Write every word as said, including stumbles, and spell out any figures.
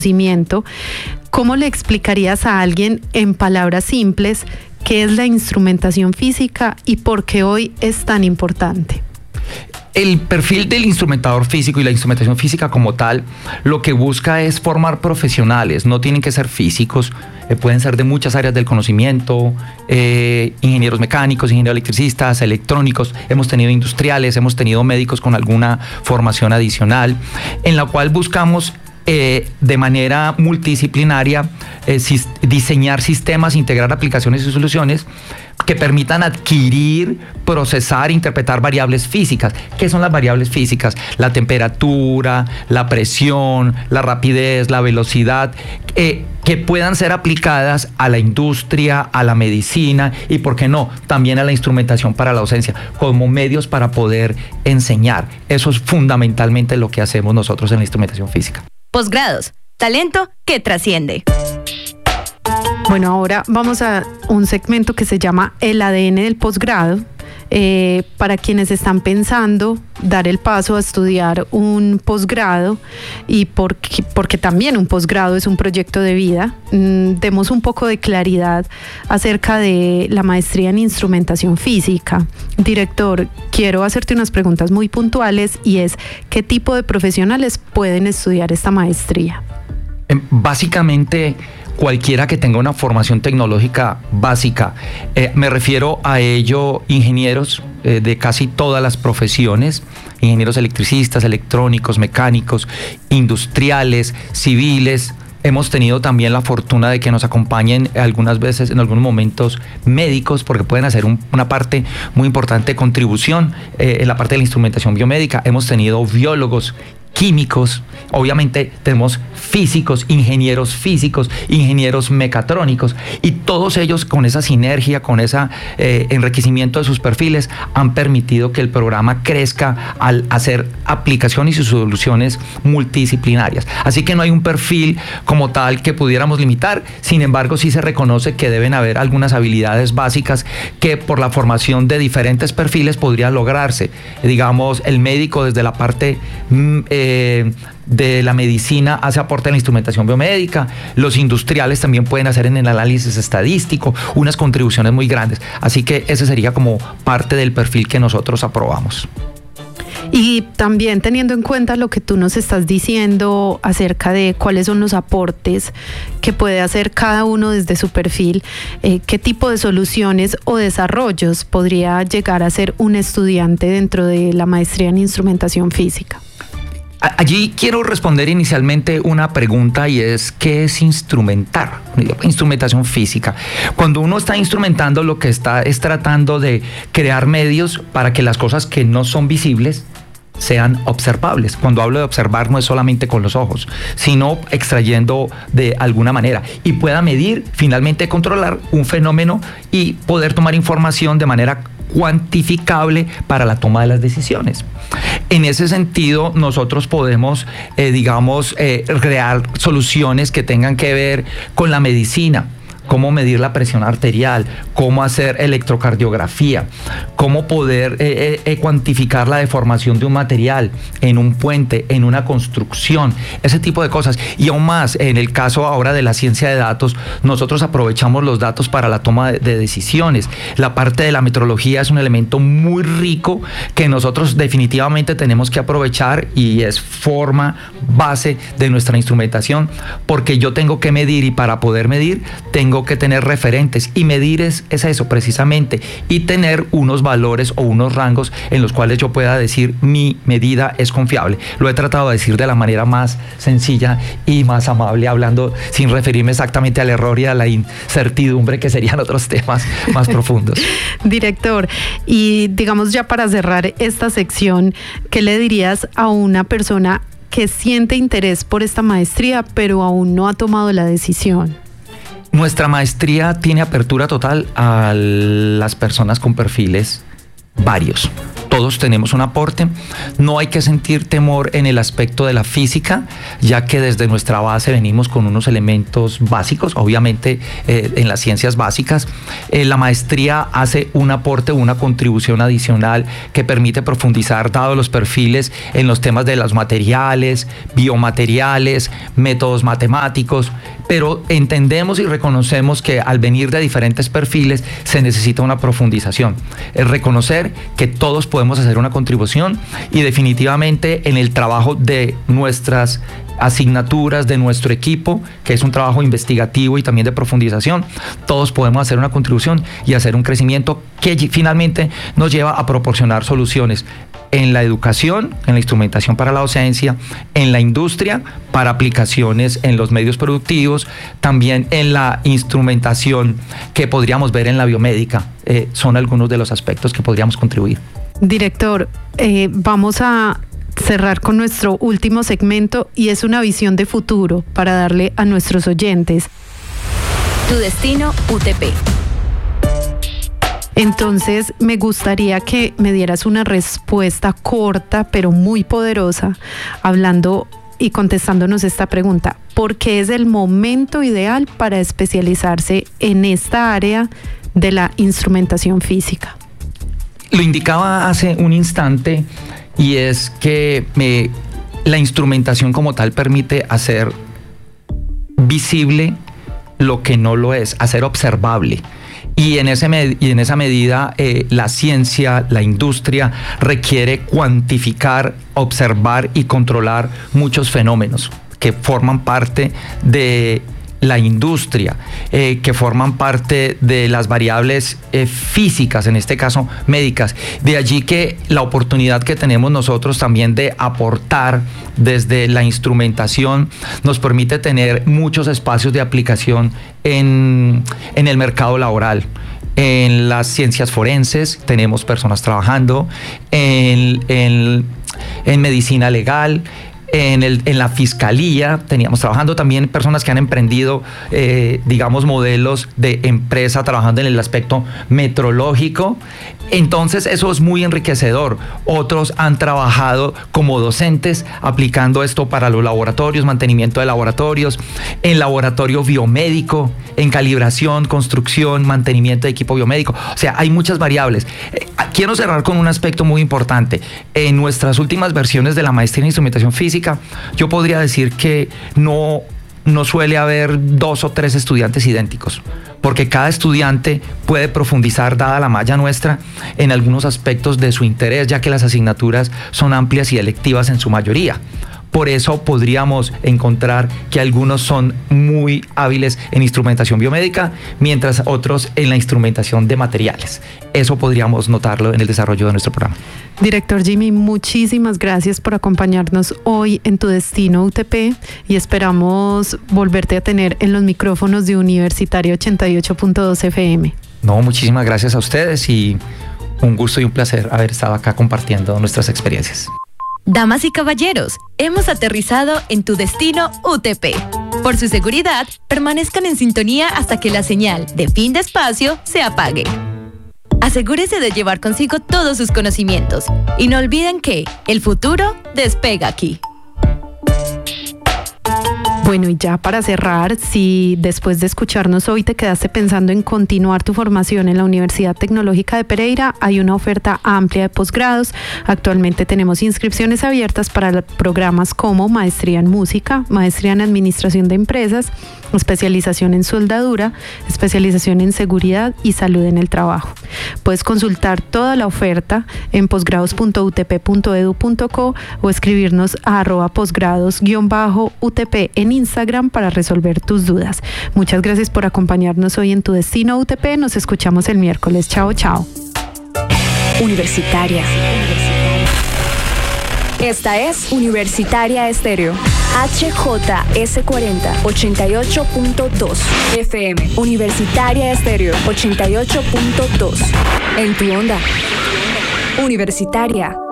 conocimiento, ¿cómo le explicarías a alguien en palabras simples qué es la instrumentación física y por qué hoy es tan importante? El perfil del instrumentador físico y la instrumentación física como tal, lo que busca es formar profesionales, no tienen que ser físicos, eh, pueden ser de muchas áreas del conocimiento, eh, ingenieros mecánicos, ingenieros electricistas, electrónicos, hemos tenido industriales, hemos tenido médicos con alguna formación adicional, en la cual buscamos Eh, de manera multidisciplinaria eh, sis- diseñar sistemas, integrar aplicaciones y soluciones que permitan adquirir, procesar, interpretar variables físicas. ¿Qué son las variables físicas? La temperatura, la presión, la rapidez, la velocidad, eh, que puedan ser aplicadas a la industria, a la medicina y, ¿por qué no?, también a la instrumentación para la docencia, como medios para poder enseñar. Eso es fundamentalmente lo que hacemos nosotros en la instrumentación física. Posgrados, talento que trasciende. Bueno, ahora vamos a un segmento que se llama el A D N del posgrado. Eh, para quienes están pensando dar el paso a estudiar un posgrado y porque, porque también un posgrado es un proyecto de vida, mmm, demos un poco de claridad acerca de la maestría en instrumentación física. Director, quiero hacerte unas preguntas muy puntuales y es, ¿qué tipo de profesionales pueden estudiar esta maestría? Básicamente, cualquiera que tenga una formación tecnológica básica, eh, me refiero a ello ingenieros eh, de casi todas las profesiones, ingenieros electricistas, electrónicos, mecánicos, industriales, civiles. Hemos tenido también la fortuna de que nos acompañen algunas veces, en algunos momentos, médicos, porque pueden hacer un, una parte muy importante de contribución eh, en la parte de la instrumentación biomédica. Hemos tenido biólogos, químicos, obviamente tenemos físicos, ingenieros físicos, ingenieros mecatrónicos, y todos ellos con esa sinergia, con ese eh, enriquecimiento de sus perfiles, han permitido que el programa crezca al hacer aplicaciones y soluciones multidisciplinarias. Así que no hay un perfil como tal que pudiéramos limitar, sin embargo sí se reconoce que deben haber algunas habilidades básicas que por la formación de diferentes perfiles podría lograrse. Digamos, el médico desde la parte eh, de la medicina hace aporte a la instrumentación biomédica, los industriales también pueden hacer en el análisis estadístico unas contribuciones muy grandes, así que ese sería como parte del perfil que nosotros aprobamos. Y también teniendo en cuenta lo que tú nos estás diciendo acerca de cuáles son los aportes que puede hacer cada uno desde su perfil, eh, ¿qué tipo de soluciones o desarrollos podría llegar a ser un estudiante dentro de la maestría en instrumentación física? Allí quiero responder inicialmente una pregunta, y es, ¿qué es instrumentar? Instrumentación física. Cuando uno está instrumentando, lo que está es tratando de crear medios para que las cosas que no son visibles sean observables. Cuando hablo de observar, no es solamente con los ojos, sino extrayendo de alguna manera y pueda medir, finalmente controlar un fenómeno y poder tomar información de manera cuantificable para la toma de las decisiones. En ese sentido, nosotros podemos, eh, digamos, eh, crear soluciones que tengan que ver con la medicina. Cómo medir la presión arterial, cómo hacer electrocardiografía, cómo poder eh, eh, cuantificar la deformación de un material en un puente, en una construcción, ese tipo de cosas. Y aún más, en el caso ahora de la ciencia de datos, nosotros aprovechamos los datos para la toma de, de decisiones. La parte de la metrología es un elemento muy rico que nosotros definitivamente tenemos que aprovechar y es forma base de nuestra instrumentación, porque yo tengo que medir y para poder medir tengo que tener referentes, y medir es, es eso precisamente, y tener unos valores o unos rangos en los cuales yo pueda decir mi medida es confiable. Lo he tratado de decir de la manera más sencilla y más amable, hablando sin referirme exactamente al error y a la incertidumbre, que serían otros temas más profundos. Director, y digamos ya para cerrar esta sección, ¿qué le dirías a una persona que siente interés por esta maestría pero aún no ha tomado la decisión? Nuestra maestría tiene apertura total a las personas con perfiles varios. todos tenemos un aporte. No hay que sentir temor en el aspecto de la física, ya que desde nuestra base venimos con unos elementos básicos, obviamente eh, en las ciencias básicas. Eh, la maestría hace un aporte, una contribución adicional que permite profundizar, dado los perfiles, en los temas de los materiales, biomateriales, métodos matemáticos, pero entendemos y reconocemos que al venir de diferentes perfiles se necesita una profundización. Es reconocer que todos podemos hacer una contribución y definitivamente en el trabajo de nuestras asignaturas, de nuestro equipo, que es un trabajo investigativo y también de profundización, todos podemos hacer una contribución y hacer un crecimiento que finalmente nos lleva a proporcionar soluciones en la educación, en la instrumentación para la docencia, en la industria, para aplicaciones en los medios productivos, también en la instrumentación que podríamos ver en la biomédica. Eh, son algunos de los aspectos que podríamos contribuir. Director, eh, vamos a cerrar con nuestro último segmento y es una visión de futuro para darle a nuestros oyentes. Tu destino U T P. Entonces, me gustaría que me dieras una respuesta corta, pero muy poderosa, hablando y contestándonos esta pregunta. ¿Por qué es el momento ideal para especializarse en esta área de la instrumentación física? Lo indicaba hace un instante, y es que me, la instrumentación como tal permite hacer visible lo que no lo es, hacer observable. Y en, ese med- y en esa medida eh, la ciencia, la industria requiere cuantificar, observar y controlar muchos fenómenos que forman parte de la industria, eh, que forman parte de las variables eh, físicas, en este caso médicas. De allí que la oportunidad que tenemos nosotros también de aportar desde la instrumentación nos permite tener muchos espacios de aplicación en, en el mercado laboral. En las ciencias forenses tenemos personas trabajando, en, en, en medicina legal, En, el, en la fiscalía teníamos trabajando también personas que han emprendido, eh, digamos, modelos de empresa trabajando en el aspecto metrológico. Entonces eso es muy enriquecedor. Otros han trabajado como docentes aplicando esto para los laboratorios, mantenimiento de laboratorios, en laboratorio biomédico, en calibración, construcción, mantenimiento de equipo biomédico. O sea, hay muchas variables. Eh, quiero cerrar con un aspecto muy importante. En nuestras últimas versiones de la maestría en instrumentación física, yo podría decir que no, no suele haber dos o tres estudiantes idénticos, porque cada estudiante puede profundizar, dada la malla nuestra, en algunos aspectos de su interés, ya que las asignaturas son amplias y electivas en su mayoría. Por eso podríamos encontrar que algunos son muy hábiles en instrumentación biomédica, mientras otros en la instrumentación de materiales. Eso podríamos notarlo en el desarrollo de nuestro programa. Director Jimmy, muchísimas gracias por acompañarnos hoy en Tu Destino U T P y esperamos volverte a tener en los micrófonos de Universitaria ochenta y ocho punto dos F M. No, muchísimas gracias a ustedes y un gusto y un placer haber estado acá compartiendo nuestras experiencias. Damas y caballeros, hemos aterrizado en Tu Destino U T P. Por su seguridad, permanezcan en sintonía hasta que la señal de fin de espacio se apague. Asegúrese de llevar consigo todos sus conocimientos y no olviden que el futuro despega aquí. Bueno, y ya para cerrar, si después de escucharnos hoy te quedaste pensando en continuar tu formación en la Universidad Tecnológica de Pereira, hay una oferta amplia de posgrados. Actualmente tenemos inscripciones abiertas para programas como Maestría en Música, Maestría en Administración de Empresas, especialización en soldadura, especialización en seguridad y salud en el trabajo. Puedes consultar toda la oferta en posgrados punto u t p punto e d u punto co o escribirnos a arroba posgrados guión bajo U T P en Instagram para resolver tus dudas. Muchas gracias por acompañarnos hoy en Tu Destino U T P. Nos escuchamos el miércoles. Chao, chao. Universitaria. Esta es Universitaria Estéreo. H J S cuarenta, ochenta y ocho punto dos F M. Universitaria Estéreo, ochenta y ocho punto dos. En tu onda. Universitaria.